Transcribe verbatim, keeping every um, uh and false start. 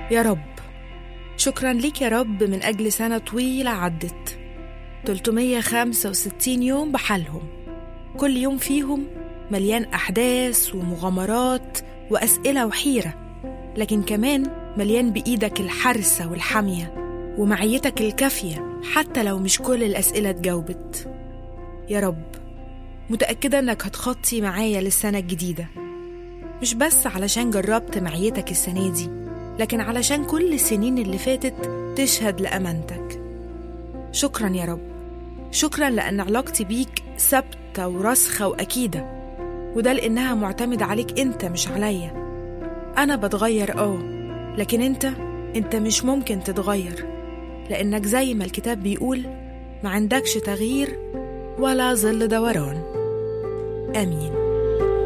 يا رب، شكرا ليك يا رب من أجل سنة طويلة عدت، ثلاثمية وخمسة وستين يوم بحالهم، كل يوم فيهم مليان أحداث ومغامرات وأسئلة وحيرة، لكن كمان مليان بإيدك الحرسة والحامية ومعيتك الكافية حتى لو مش كل الأسئلة اتجاوبت. يا رب، متأكدة أنك هتخطي معايا للسنة الجديدة، مش بس علشان جربت معيتك السنة دي، لكن علشان كل السنين اللي فاتت تشهد لأمانتك. شكرا يا رب، شكرا لأن علاقتي بيك ثابتة وراسخة وأكيدة، وده لأنها معتمد عليك أنت مش عليا. أنا بتغير آه لكن أنت أنت مش ممكن تتغير، لأنك زي ما الكتاب بيقول ما عندكش تغيير ولا ظل دوران. آمين.